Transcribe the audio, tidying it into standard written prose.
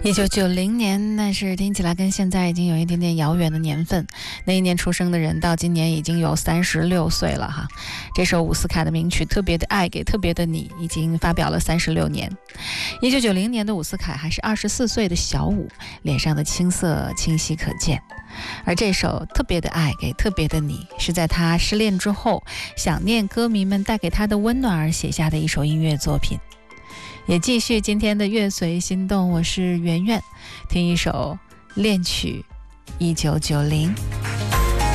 1990年，但是听起来跟现在已经有一点点遥远的年份。那一年出生的人到今年已经有36岁了哈。这首伍思凯的名曲《特别的爱给特别的你》已经发表了36年。1990年的伍思凯还是24岁的小伍，脸上的青涩清晰可见。而这首《特别的爱给特别的你》是在他失恋之后，想念歌迷们带给他的温暖而写下的一首音乐作品。也继续今天的乐随心动，我是圆圆，听一首恋曲1990。